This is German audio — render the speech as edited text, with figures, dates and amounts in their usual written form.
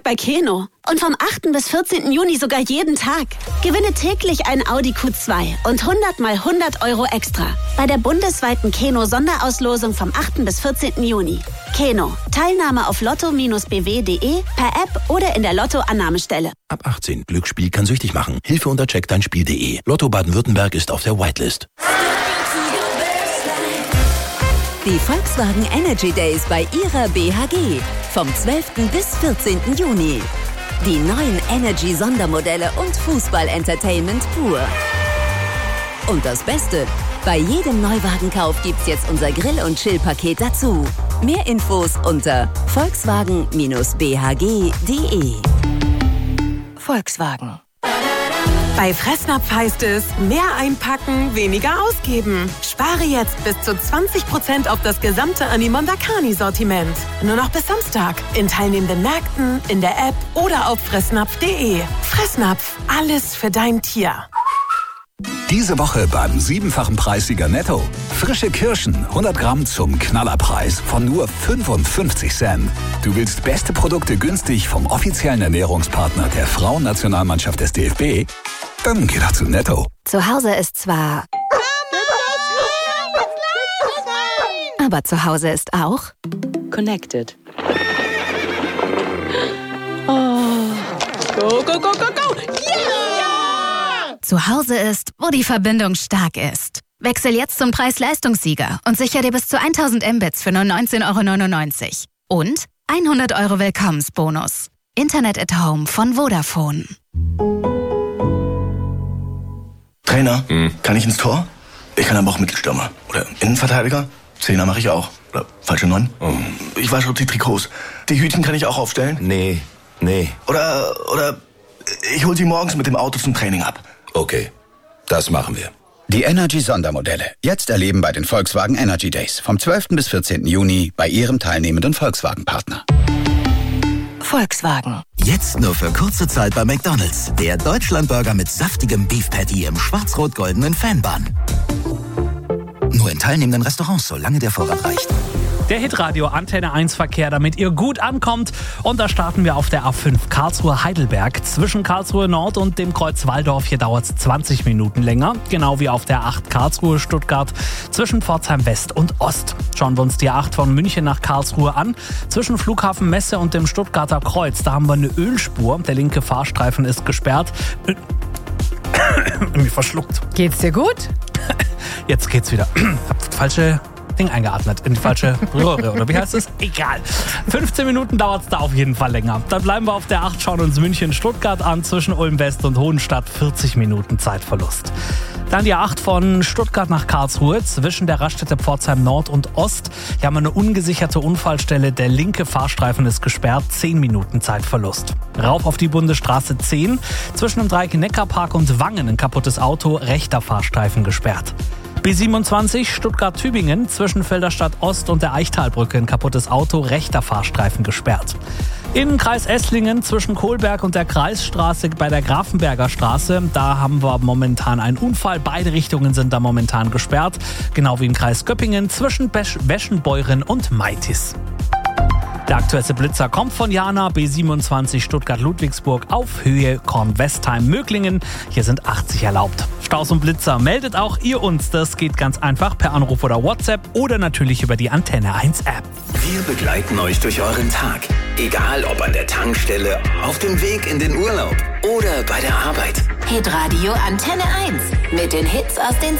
bei Keno. Und vom 8. bis 14. Juni sogar jeden Tag. Gewinne täglich einen Audi Q2 und 100 mal 100 Euro extra. Bei der bundesweiten Keno-Sonderauslosung vom 8. bis 14. Juni. Keno. Teilnahme auf lotto-bw.de, per App oder in der Lotto-Annahmestelle. Ab 18. Glücksspiel kann süchtig machen. Hilfe unter checkdeinspiel.de. Lotto Baden-Württemberg ist auf der Whitelist. Die Volkswagen Energy Days bei ihrer BHG. Vom 12. bis 14. Juni. Die neuen Energy-Sondermodelle und Fußball-Entertainment pur. Und das Beste, bei jedem Neuwagenkauf gibt's jetzt unser Grill- und Chill-Paket dazu. Mehr Infos unter volkswagen-bhg.de. Volkswagen. Bei Fressnapf heißt es, mehr einpacken, weniger ausgeben. Spare jetzt bis zu 20% auf das gesamte Animon Dakani-Sortiment. Nur noch bis Samstag. In teilnehmenden Märkten, in der App oder auf fressnapf.de. Fressnapf, alles für dein Tier. Diese Woche beim 7-fachen Preissieger Netto. Frische Kirschen, 100 Gramm zum Knallerpreis von nur 55 Cent. Du willst beste Produkte günstig vom offiziellen Ernährungspartner der Frauennationalmannschaft des DFB? Dann geh doch zu Netto. Zu Hause ist zwar... aber zu Hause ist auch... Connected. Oh. Go, go, go, go, go! Yeah! Zu Hause ist, wo die Verbindung stark ist. Wechsel jetzt zum Preis-Leistungssieger und sicher dir bis zu 1000 Mbits für nur 19,99 €. Und 100 € Willkommensbonus. Internet at Home von Vodafone. Trainer, kann ich ins Tor? Ich kann aber auch Mittelstürmer. Oder Innenverteidiger? Zehner mache ich auch. Oder falsche 9? Ich wasche die Trikots. Die Hütchen kann ich auch aufstellen? Nee. Oder ich hol sie morgens mit dem Auto zum Training ab. Okay, das machen wir. Die Energy-Sondermodelle. Jetzt erleben bei den Volkswagen Energy Days. Vom 12. bis 14. Juni bei Ihrem teilnehmenden Volkswagen-Partner. Volkswagen. Jetzt nur für kurze Zeit bei McDonald's. Der Deutschlandburger mit saftigem Beef Patty im schwarz-rot-goldenen Fanbun. Nur in teilnehmenden Restaurants, solange der Vorrat reicht. Der Hitradio Antenne 1 Verkehr, damit ihr gut ankommt. Und da starten wir auf der A5 Karlsruhe-Heidelberg. Zwischen Karlsruhe Nord und dem Kreuz Walldorf. Hier dauert es 20 Minuten länger. Genau wie auf der 8 Karlsruhe-Stuttgart zwischen Pforzheim West und Ost. Schauen wir uns die 8 von München nach Karlsruhe an. Zwischen Flughafen Messe und dem Stuttgarter Kreuz. Da haben wir eine Ölspur. Der linke Fahrstreifen ist gesperrt. Irgendwie verschluckt. Geht's dir gut? Jetzt geht's wieder. Hab falsche Ding eingeatmet in die falsche Röhre, oder wie heißt es? Egal. 15 Minuten dauert es da auf jeden Fall länger. Dann bleiben wir auf der 8, schauen uns München-Stuttgart an, zwischen Ulm West und Hohenstadt, 40 Minuten Zeitverlust. Dann die 8 von Stuttgart nach Karlsruhe, zwischen der Raststätte Pforzheim Nord und Ost. Hier haben wir eine ungesicherte Unfallstelle, der linke Fahrstreifen ist gesperrt, 10 Minuten Zeitverlust. Rauf auf die Bundesstraße 10, zwischen dem Dreieck Neckarpark und Wangen ein kaputtes Auto, rechter Fahrstreifen gesperrt. B27 Stuttgart-Tübingen, zwischen Felderstadt Ost und der Eichtalbrücke ein kaputtes Auto, rechter Fahrstreifen gesperrt. Im Kreis Esslingen zwischen Kohlberg und der Kreisstraße bei der Grafenberger Straße, da haben wir momentan einen Unfall. Beide Richtungen sind da momentan gesperrt, genau wie im Kreis Göppingen zwischen Weschenbeuren und Meitis. Der aktuelle Blitzer kommt von Jana, B27 Stuttgart-Ludwigsburg auf Höhe Kornwestheim-Möglingen. Hier sind 80 erlaubt. Staus und Blitzer meldet auch ihr uns. Das geht ganz einfach per Anruf oder WhatsApp oder natürlich über die Antenne 1 App. Wir begleiten euch durch euren Tag. Egal ob an der Tankstelle, auf dem Weg in den Urlaub oder bei der Arbeit. Hitradio Antenne 1 mit den Hits aus den